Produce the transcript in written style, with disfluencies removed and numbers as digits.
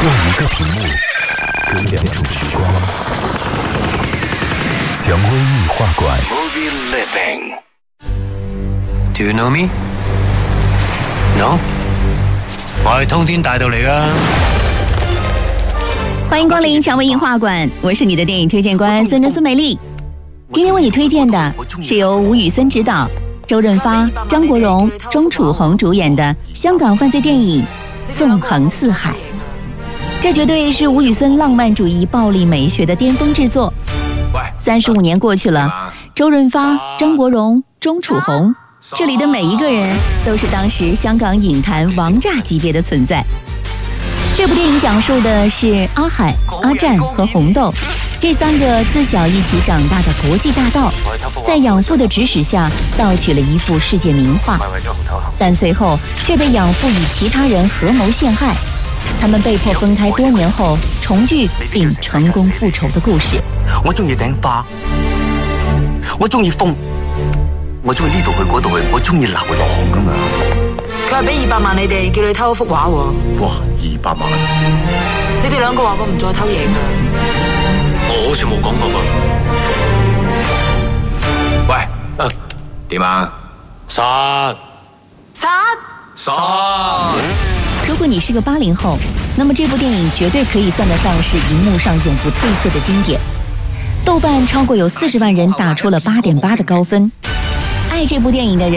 用一个屏幕跟两种时光。蔷薇映画馆。 Do you know me? No? 我係通天大道嚟㗎。 欢迎光临蔷薇映画馆，我是你的电影推荐官孙美丽。今天为你推荐的是由吴宇森执导、周润发、张国荣、钟楚红主演的香港犯罪电影《纵横四海》。这绝对是吴宇森浪漫主义暴力美学的巅峰之作。35年过去了，周润发、张国荣、钟楚红，这里的每一个人都是当时香港影坛王炸级别的存在。这部电影讲述的是阿海、阿战和红豆这3个自小一起长大的国际大盗，在养父的指使下盗取了一幅世界名画，但随后却被养父与其他人合谋陷害，他们被迫分开多年后重聚并成功复仇的故事。 我中意頂花，我中意風，我中意呢度去嗰度去，我中意流浪噶嘛。 佢係俾200萬你哋，叫你偷幅畫喎。 哇，200萬！ 你哋2個話過唔再偷嘢㗎。 我好似冇講過噃。喂，點啊？殺！ 如果你是个80后，那么这部电影绝对可以算得上是荧幕上永不褪色的经典。豆瓣超过有40万人打出了8.8的高分。爱这部电影的人